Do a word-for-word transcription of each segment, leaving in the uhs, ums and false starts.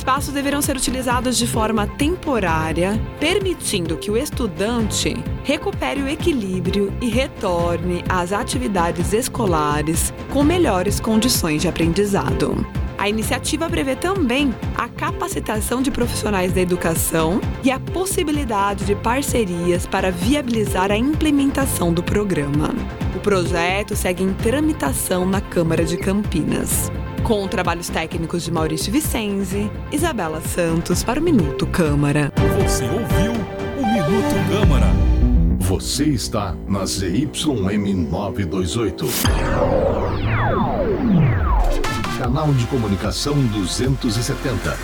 espaços deverão ser utilizados de forma temporária, permitindo que o estudante recupere o equilíbrio e retorne às atividades escolares com melhores condições de aprendizado. A iniciativa prevê também a capacitação de profissionais da educação e a possibilidade de parcerias para viabilizar a implementação do programa. O projeto segue em tramitação na Câmara de Campinas, com trabalhos técnicos de Maurício Vicenzi, Isabela Santos para o Minuto Câmara. Você ouviu o Minuto Câmara. Você está na Z Y M novecentos e vinte e oito. Canal de comunicação duzentos e setenta.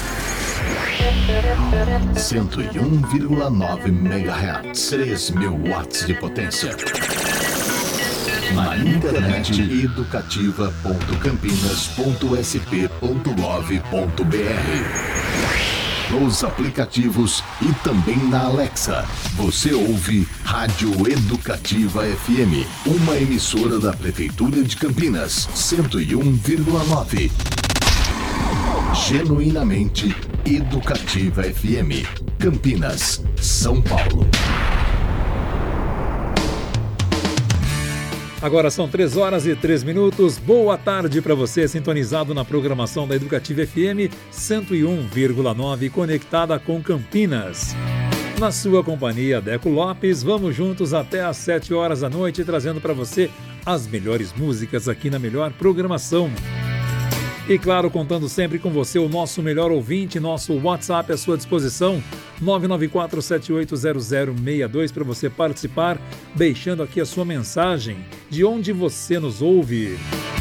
cento e um vírgula nove megahertz. três mil watts de potência. Na internet educativa ponto campinas ponto s p ponto gov ponto b r. Nos aplicativos e também na Alexa. Você ouve Rádio Educativa F M, uma emissora da Prefeitura de Campinas, cento e um vírgula nove. Genuinamente Educativa F M, Campinas, São Paulo. Agora são três horas e três minutos. Boa tarde para você, sintonizado na programação da Educativa F M cento e um vírgula nove, conectada com Campinas. Na sua companhia, Deco Lopes, vamos juntos até às sete horas da noite, trazendo para você as melhores músicas aqui na melhor programação. E claro, contando sempre com você, o nosso melhor ouvinte, nosso WhatsApp à sua disposição, nove nove quatro sete oito zero zero seis dois, para você participar, deixando aqui a sua mensagem de onde você nos ouve.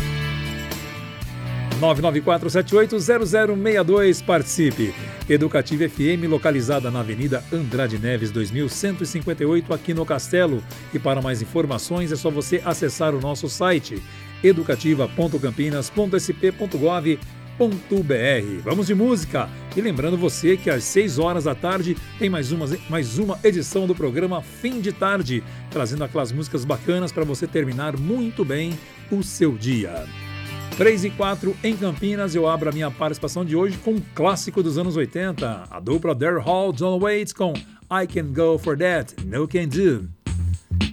nove nove quatro sete oito zero zero seis dois, participe. Educativa F M, localizada na Avenida Andrade Neves dois mil cento e cinquenta e oito, aqui no Castelo. E para mais informações é só você acessar o nosso site educativa ponto campinas ponto s p ponto gov ponto b r. Vamos de música! E lembrando você que às seis horas da tarde tem mais uma, mais uma edição do programa Fim de Tarde, trazendo aquelas músicas bacanas para você terminar muito bem o seu dia. três e quatro em Campinas, eu abro a minha participação de hoje com um clássico dos anos oitenta, a dupla Daryl Hall, John Waits com I Can Go For That, No Can Do.